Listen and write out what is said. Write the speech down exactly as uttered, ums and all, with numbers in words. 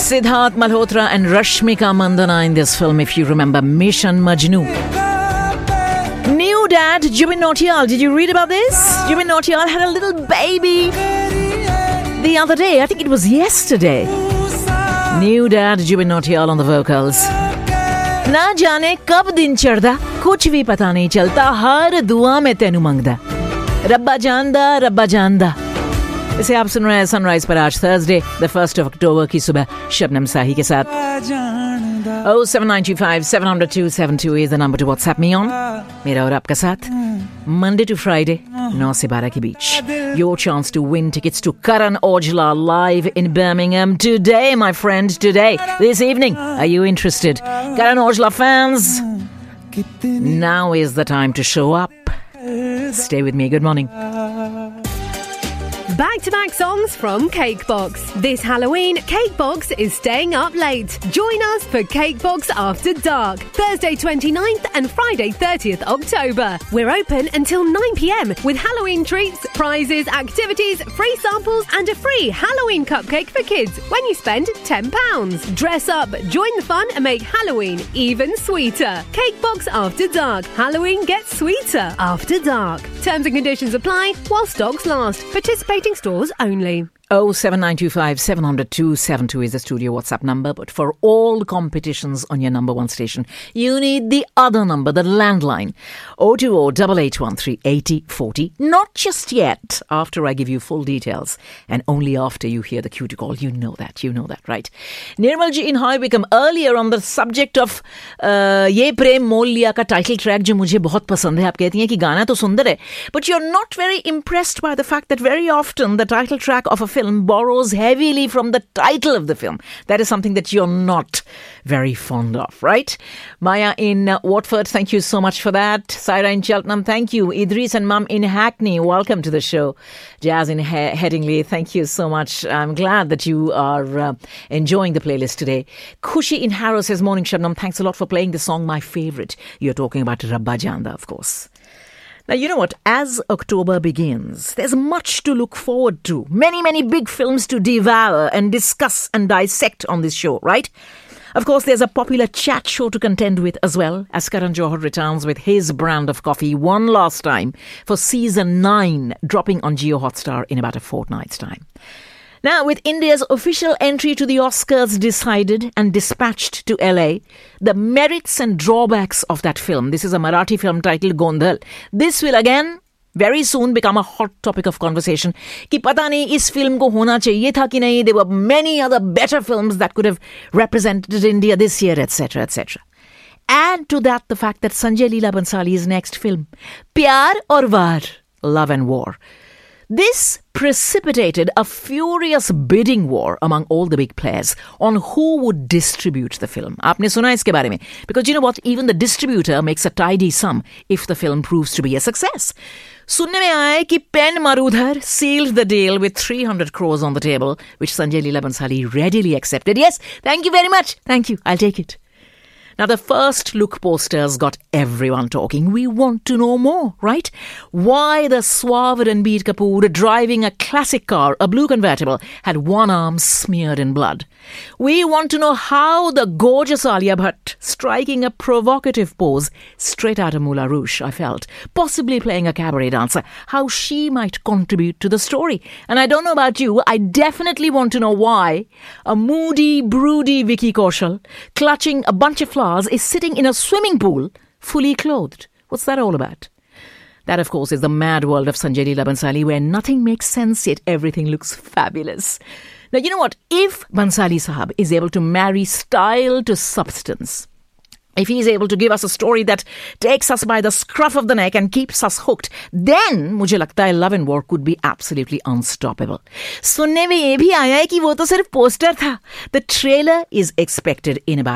Siddharth Malhotra and Rashmika Mandanna in this film, if you remember, Mission Majnu. New dad, Jubin Nautiyal. Did you read about this? Jubin Nautiyal had a little baby the other day. I think it was yesterday. New dad, Jubin Nautiyal on the vocals. ना जाने कब दिन चढ़दा कुछ भी पता नहीं चलता हर दुआ में तेनू मंगदा रब्बा जानदा रब्बा जानदा इसे आप सुन रहे हैं सनराइज पर आज Thursday the first of October की सुबह शबनम साही के साथ oh seven nine two five seven zero zero two seven two is the number to WhatsApp me on. मेरा और आपका साथ Monday to Friday nine से twelve के बीच. Your chance to win tickets to Karan Aujla live in Birmingham today, my friend, today, this evening. Are you interested? Karan Aujla fans, now is the time to show up. Stay with me. Good morning. Back-to-back songs from Cakebox. This Halloween, Cakebox is staying up late. Join us for Cakebox After Dark, Thursday twenty-ninth and Friday thirtieth October. We're open until nine p.m. with Halloween treats, prizes, activities, free samples and a free Halloween cupcake for kids when you spend ten pounds. Dress up, join the fun and make Halloween even sweeter. Cakebox After Dark. Halloween gets sweeter after dark. Terms and conditions apply while stocks last. Participating stores only. oh seven nine two five seven zero zero two seven two is the studio WhatsApp number. But for all competitions on your number one station, you need the other number, the landline. oh two oh eight eight one three eight oh four oh. Not just yet, after I give you full details. And only after you hear the cue to call. You know that, you know that, right? Nirmal ji in High Wycombe earlier on the subject of uh, Ye Prem Mol Liya ka title track jo mujhe bahut pasand hai. Aap kehti hain ki gaana to sundar hai. But you're not very impressed by the fact that very often the title track of a film borrows heavily from the title of the film. That is something that you're not very fond of, right? Maya in uh, Watford, thank you so much for that. Saira in Cheltenham, thank you. Idris and Mum in Hackney, welcome to the show. Jazz in he- Headingley, thank you so much. I'm glad that you are uh, enjoying the playlist today. Khushi in Harrow says, morning Shabnam, thanks a lot for playing the song, my favourite. You're talking about Rabba Janda, of course. Now, you know what? As October begins, there's much to look forward to. Many, many big films to devour and discuss and dissect on this show, right? Of course, there's a popular chat show to contend with as well, as Karan Johar returns with his brand of coffee one last time for season nine, dropping on Jio Hotstar in about a fortnight's time. Now, with India's official entry to the Oscars decided and dispatched to L A, the merits and drawbacks of that film, this is a Marathi film titled Gondhal, this will again very soon become a hot topic of conversation. Ki pata nahi is film ko hona chahiye tha ki nahi, there were many other better films that could have represented India this year, et cetera, et cetera. Add to that the fact that Sanjay Leela Bhansali's next film, Pyar Aur War, Love and War, this precipitated a furious bidding war among all the big players on who would distribute the film. Aapne suna iske bare mein? Because you know what? Even the distributor makes a tidy sum if the film proves to be a success. Sunne mein aaya hai ki Pen Marudhar sealed the deal with three hundred crores on the table, which Sanjay Leela Bhansali readily accepted. Yes, thank you very much. Thank you. I'll take it. Now, the first look posters got everyone talking. We want to know more, right? Why the suave Ranbir Kapoor driving a classic car, a blue convertible, had one arm smeared in blood. We want to know how the gorgeous Alia Bhatt, striking a provocative pose straight out of Moulin Rouge, I felt, possibly playing a cabaret dancer, how she might contribute to the story. And I don't know about you, I definitely want to know why a moody, broody Vicky Kaushal, clutching a bunch of flowers, is sitting in a swimming pool, fully clothed. What's that all about? That, of course, is the mad world of Sanjay Leela Bhansali, where nothing makes sense, yet everything looks fabulous. Now, you know what? If Bhansali Sahab is able to marry style to substance, if he is able to give us a story that takes us by the scruff of the neck and keeps us hooked, then मुझे लगता है Love and War could be absolutely unstoppable. सुनने में ये भी आया है कि वो तो सिर्फ पोस्टर था. The trailer is expected in about